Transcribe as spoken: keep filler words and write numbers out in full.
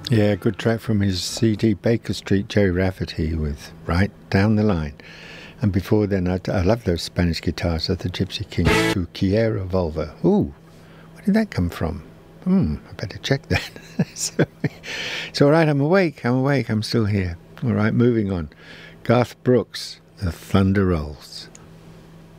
Yeah, good track from his C D, Baker Street, Jerry Rafferty with Right Down the Line. And before then, I, I love those Spanish guitars of the Gypsy Kings too. Quiero Volver. Ooh, where did that come from? Hmm, I better check that. so, it's all right, I'm awake, I'm awake, I'm still here. All right, moving on. Garth Brooks, The Thunder Rolls.